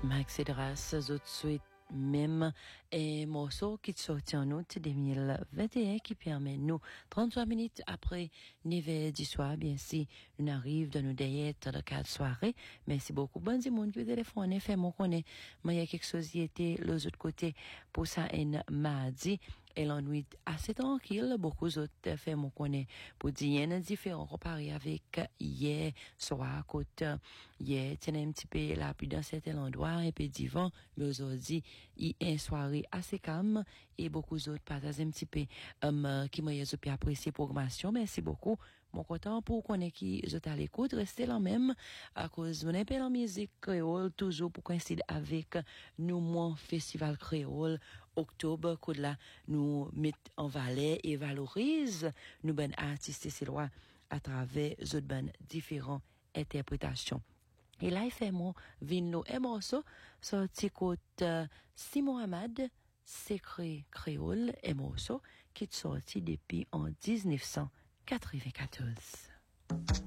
Max Cedras, autres suite même un morceau qui sorti en août 2021 qui permet nous 33 minutes après 9h du soir bien si nous arrive de nous diètes de 4 soirées. Merci beaucoup bon du monde qui téléphone fait mon connaît mais il y a quelque chose qui était l'autre côté pour ça un mardi et la nuit assez tranquille beaucoup d'autres fait mon connaît pour dire un différent comparé avec hier soir côté hier tenait un petit peu la pluie dans certains endroits et puis divan mais aujourd'hui il y a une soirée assez calme et beaucoup d'autres partagent un petit peu qui m'ont apprécié programmation. Merci beaucoup. Mon content pour qu'on ait qui est à l'écoute, restez là même à cause mon appel en musique créole toujours pour coïncider avec nous mon festival créole octobre que là nous met en valeur et valorise nous ben artistes c'est loin à travers autres ben différentes interprétations. Et là, il fait mon vinlo et morceau sorti côté Simon Hamad, secret créole et morceau qui est sorti depuis en 1994.